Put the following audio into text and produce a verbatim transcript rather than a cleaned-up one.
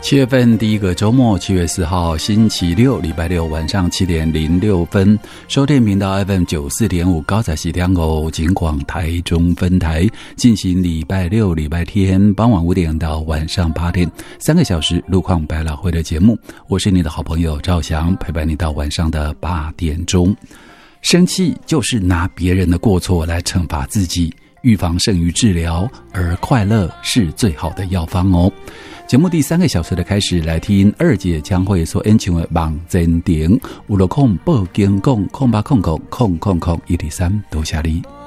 七月份第一个周末，七月四号星期六，礼拜六晚上七点零六分，收听频道 F M 九四点五高载西两欧警广台中分台进行礼拜六、礼拜天傍晚五点到晚上八点三个小时路况百老汇的节目。我是你的好朋友赵翔，陪伴你到晚上的八点钟。生气就是拿别人的过错来惩罚自己，预防胜于治疗，而快乐是最好的药方哦。节目第三个小时的开始，来听二姐将会所演唱的《望前庭》，有了空报警讲空八空空空空空一二三，多谢你。